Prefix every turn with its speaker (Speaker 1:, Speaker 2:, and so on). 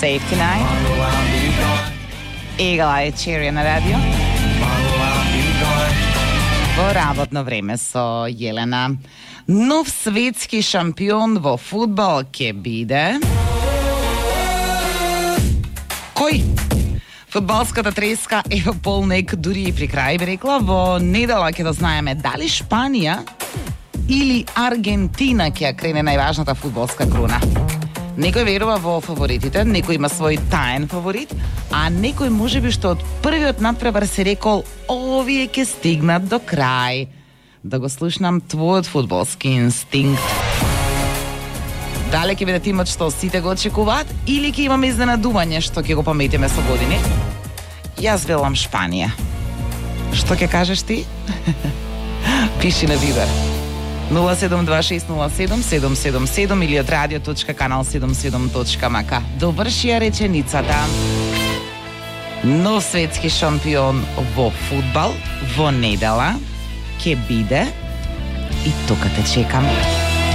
Speaker 1: Safety Night. Eagle Eye Cherry на радио. Во работно време со Јелена. Нов светски шампион во фудбал ќе биде... Кој? Фудбалската треска е во полнек, дури и при крај би рекла. Во недела ќе да знаеме дали Шпанија или Аргентина ќе ја крене најважната фудбалска круна. Некој верува во фаворитите, некој има свој таен фаворит, а некој можеби што од првиот надпревар се рекол овие ќе стигнат до крај. Да го слушнам твојот фудбалски инстинкт. Дали ќе биде тимот што сите го очекуваат или ќе имаме изненадување што ќе го пометиме со години? Јас велам Шпанија. Што ќе кажеш ти? Пиши на Вибер 0726077777 или од radio.канал77.mk. Доврши ја реченицата. Нов светски шампион во фудбал во недела ќе биде и тука те чекам.